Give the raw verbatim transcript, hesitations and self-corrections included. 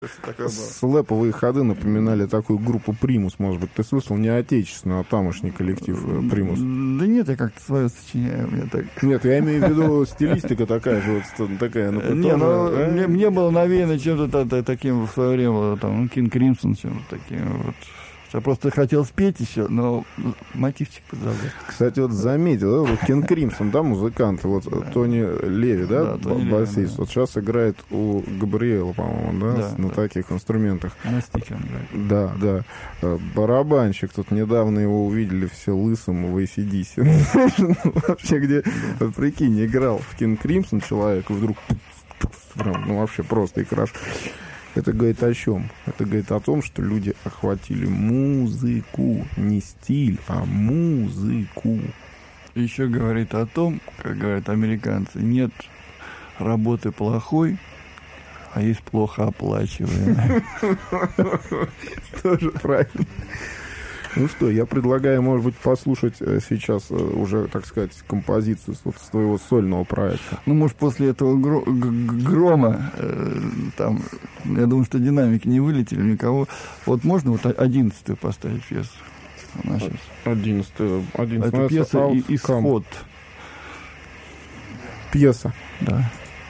Слэповые ходы напоминали такую группу «Примус», может быть. Ты слышал? Не отечественный, а тамошний коллектив «Примус». Да нет, я как-то свое сочиняю. Мне так... Нет, я имею в виду стилистика такая же, вот такая. Ну, не, ну, а? мне, мне было навеяно чем-то таким в свое время, там, Кинг Кримсон, чем-то таким вот. Я просто хотел спеть еще, но мотивчик подзабыл. Кстати, вот заметил, да, вот Кинг Кримсон, да, музыкант, вот да. Тони Леви, да, да басист, Леви, да. Вот сейчас играет у Габриэла, по-моему, да, да на да. таких инструментах. На стике он играет. Да, да. Барабанщик, тут недавно его увидели все лысым в эй си ди си. Вообще, где, прикинь, играл в Кинг Кримсон человек, и вдруг, ну, вообще просто и хорошо. Это говорит о чем? Это говорит о том, что люди охватили музыку, не стиль, а музыку. Еще говорит о том, как говорят американцы, нет работы плохой, а есть плохо оплачиваемая. Тоже правильно. Ну что, я предлагаю, может быть, послушать сейчас уже, так сказать, композицию вот с твоего сольного проекта. Ну, может, после этого гро- г- грома, э, там, я думаю, что динамики не вылетели никого. Вот можно вот одиннадцатую поставить пьесу? Она сейчас. Одиннадцатую. Это пьеса «Исход». Пьеса. Да.